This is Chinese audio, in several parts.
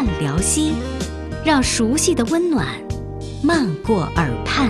看辽西，让熟悉的温暖漫过耳畔。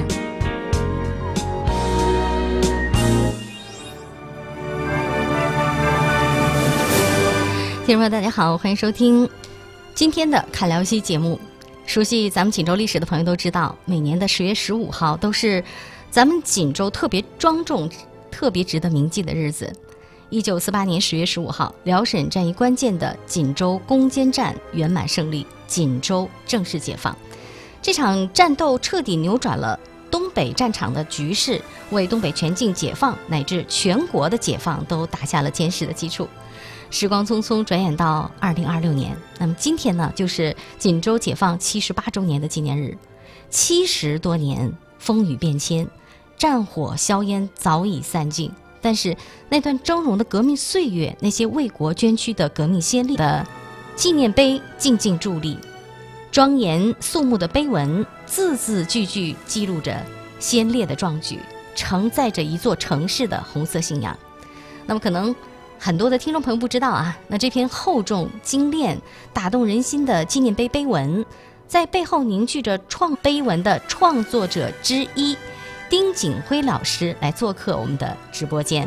听众朋友大家好，欢迎收听今天的看辽西节目。熟悉咱们锦州历史的朋友都知道，每年的10月15号都是咱们锦州特别庄重、特别值得铭记的日子。1948年10月15号，辽沈战役关键的锦州攻坚战圆满胜利，锦州正式解放。这场战斗彻底扭转了东北战场的局势，为东北全境解放乃至全国的解放都打下了坚实的基础。时光匆匆，转眼到2026年。那么今天呢，就是锦州解放78周年的纪念日。70多年风雨变迁，战火硝烟早已散尽，但是那段峥嵘的革命岁月，那些为国捐躯的革命先烈的纪念碑静静伫立，庄严肃穆的碑文字字句句记录着先烈的壮举，承载着一座城市的红色信仰。那么可能很多的听众朋友不知道啊，那这篇厚重精炼打动人心的纪念碑碑文，在背后凝聚着碑文的创作者之一丁景辉老师来做客我们的直播间。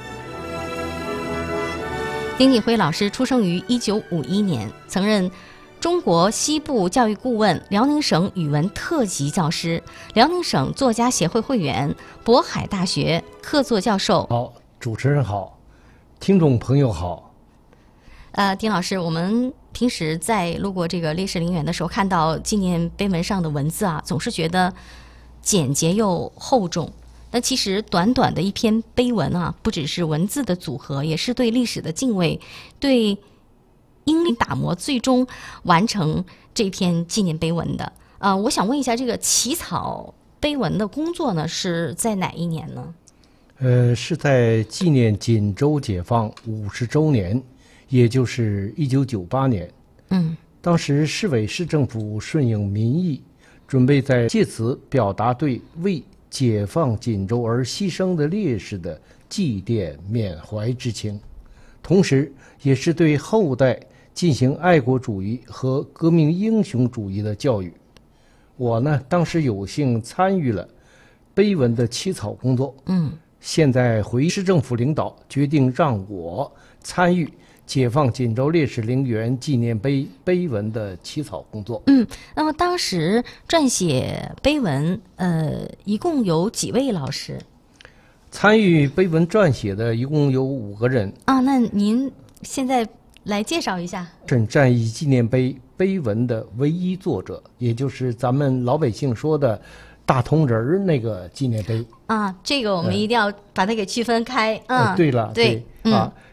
丁景辉老师出生于1951年，曾任中国西部教育顾问、辽宁省语文特级教师、辽宁省作家协会会员、渤海大学客座教授。 好，主持人好，听众朋友好。 丁老师，我们平时在路过这个烈士陵园的时候，看到纪念碑文上的文字啊，总是觉得简洁又厚重。但其实短短的一篇碑文啊，不只是文字的组合，也是对历史的敬畏，对英灵打磨，最终完成这篇纪念碑文的。我想问一下，这个起草碑文的工作呢，是在哪一年呢？ 是在纪念锦州解放50周年，也就是1998年。当时市委市政府顺应民意，准备在借此表达对为解放锦州而牺牲的烈士的祭奠缅怀之情，同时也是对后代进行爱国主义和革命英雄主义的教育。我呢，当时有幸参与了碑文的起草工作。现在回市政府领导决定让我参与解放锦州烈士陵园纪念碑碑文的起草工作。 那么当时撰写碑文，一共有几位老师？ 参与碑文撰写的一共有5个人。 那您现在来介绍一下。 沈战役纪念碑碑文的唯一作者，也就是咱们老百姓说的大铜人儿那个纪念碑。 这个我们一定要把它给区分开。 对了，对。